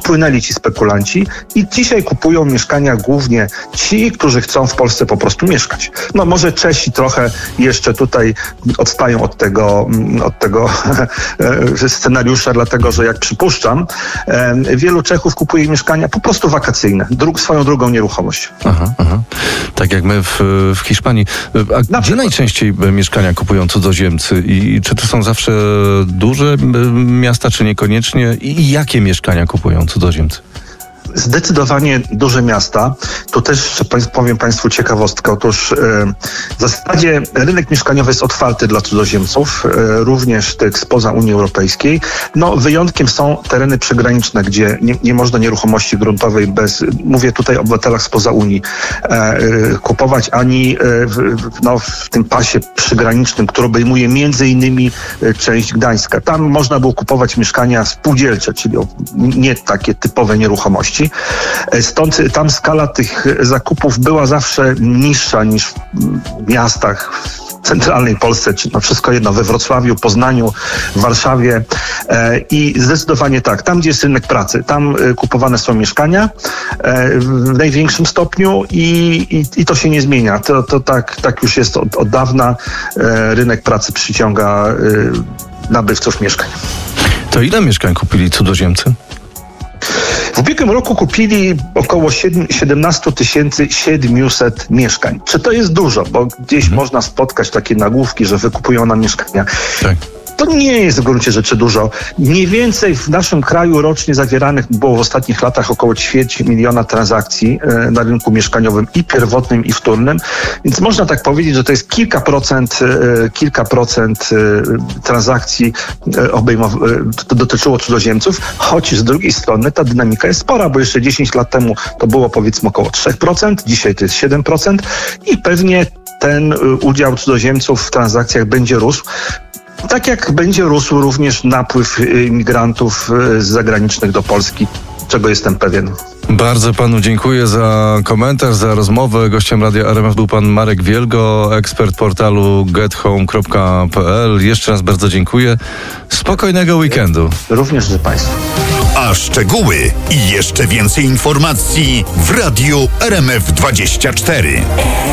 odpłynęli ci spekulanci i dzisiaj kupują mieszkania głównie ci, którzy chcą w Polsce po prostu mieszkać. No może Czesi trochę jeszcze tutaj odstają od tego scenariusza, dlatego że jak przypuszczam, wielu Czechów kupuje mieszkania po prostu wakacyjne, swoją drugą nieruchomość. Aha. Tak jak my w Hiszpanii. A gdzie najczęściej mieszkania kupują cudzoziemcy? I czy to są zawsze duże miasta, czy niekoniecznie? I jakie mieszkania kupują cudzoziemcy? Zdecydowanie duże miasta. Tu też powiem Państwu ciekawostkę. Otóż w zasadzie rynek mieszkaniowy jest otwarty dla cudzoziemców, również tych spoza Unii Europejskiej. No wyjątkiem są tereny przygraniczne, gdzie nie można nieruchomości gruntowej mówię tutaj o obywatelach spoza Unii, kupować ani w tym pasie przygranicznym, który obejmuje między innymi część Gdańska. Tam można było kupować mieszkania spółdzielcze, czyli nie takie typowe nieruchomości. Stąd tam skala tych zakupów była zawsze niższa niż w miastach w centralnej Polsce, czy wszystko jedno, we Wrocławiu, Poznaniu, Warszawie i zdecydowanie tak, tam gdzie jest rynek pracy, tam kupowane są mieszkania w największym stopniu i to się nie zmienia. To tak już jest od dawna. Rynek pracy przyciąga nabywców mieszkań. To ile mieszkań kupili cudzoziemcy? W ubiegłym roku kupili około 17 700 mieszkań. Czy to jest dużo? Bo gdzieś można spotkać takie nagłówki, że wykupują nam mieszkania. Tak. To nie jest w gruncie rzeczy dużo. Mniej więcej w naszym kraju rocznie zawieranych było w ostatnich latach około 250 000 transakcji na rynku mieszkaniowym i pierwotnym, i wtórnym. Więc można tak powiedzieć, że to jest kilka procent transakcji dotyczyło cudzoziemców, choć z drugiej strony ta dynamika jest spora, bo jeszcze 10 lat temu to było powiedzmy około 3%, dzisiaj to jest 7% i pewnie ten udział cudzoziemców w transakcjach będzie rósł. Tak jak będzie rósł również napływ imigrantów zagranicznych do Polski, czego jestem pewien. Bardzo panu dziękuję za komentarz, za rozmowę. Gościem Radia RMF był pan Marek Wielgo, ekspert portalu gethome.pl. Jeszcze raz bardzo dziękuję. Spokojnego weekendu. Również życzę państwu. A szczegóły i jeszcze więcej informacji w Radiu RMF 24.